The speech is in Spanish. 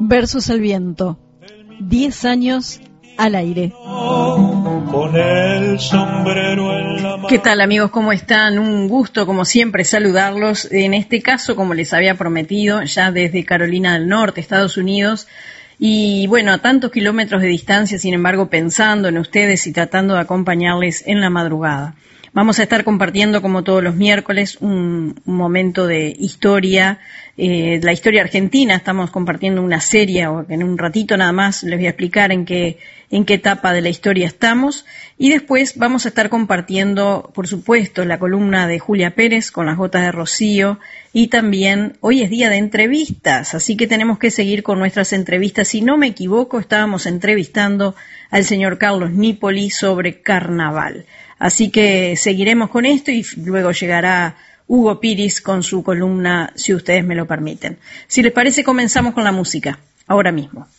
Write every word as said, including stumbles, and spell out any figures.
Versos al viento. Diez años al aire. Con el sombrero en la mano. ¿Qué tal, amigos? ¿Cómo están? Un gusto, como siempre, saludarlos. En este caso, como les había prometido, ya desde Carolina del Norte, Estados Unidos. Y bueno, a tantos kilómetros de distancia, sin embargo, pensando en ustedes y tratando de acompañarles en la madrugada. Vamos a estar compartiendo, como todos los miércoles, un, un momento de historia, eh, la historia argentina. Estamos compartiendo una serie, o en un ratito nada más les voy a explicar en qué, en qué etapa de la historia estamos. Y después vamos a estar compartiendo, por supuesto, la columna de Julia Pérez con las gotas de Rocío. Y también, hoy es día de entrevistas, así que tenemos que seguir con nuestras entrevistas. Si no me equivoco, estábamos entrevistando al señor Carlos Nípoli sobre carnaval. Así que seguiremos con esto y luego llegará Hugo Piris con su columna, si ustedes me lo permiten. Si les parece, comenzamos con la música, ahora mismo.